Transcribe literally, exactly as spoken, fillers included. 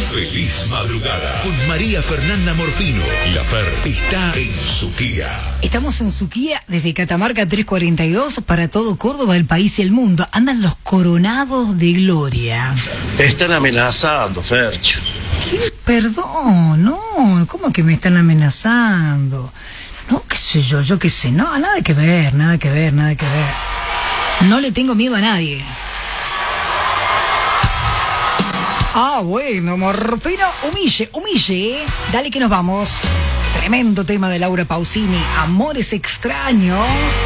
Feliz madrugada con María Fernanda Morfino. La Fer está en Suquía. Estamos en Suquía desde Catamarca trescientos cuarenta y dos para todo Córdoba, el país y el mundo. Andan los coronados de gloria. Te están amenazando, Fercho. Perdón, no, ¿cómo que me están amenazando? No, qué sé yo, yo qué sé, no, nada que ver, nada que ver, nada que ver. No le tengo miedo a nadie. Ah, bueno, Morfino, humille, humille, ¿eh? Dale que nos vamos. Tremendo tema de Laura Pausini, Amores Extraños.